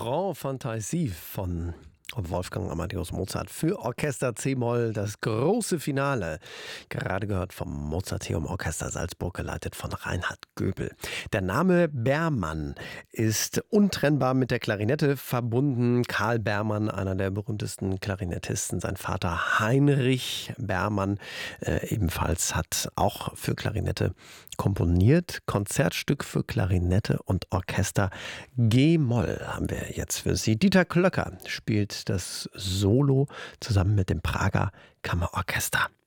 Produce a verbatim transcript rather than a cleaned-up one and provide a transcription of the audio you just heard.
Grand Fantasie von Wolfgang Amadeus Mozart für Orchester C-Moll, das große Finale. Gerade gehört vom Mozarteum Orchester Salzburg, geleitet von Reinhard Göbel. Der Name Bermann ist untrennbar mit der Klarinette verbunden. Karl Bermann, einer der berühmtesten Klarinettisten. Sein Vater Heinrich Bermann äh, ebenfalls hat auch für Klarinette komponiert. Konzertstück für Klarinette und Orchester G-Moll haben wir jetzt für Sie. Dieter Klöcker spielt das Solo zusammen mit dem Prager Kammerorchester.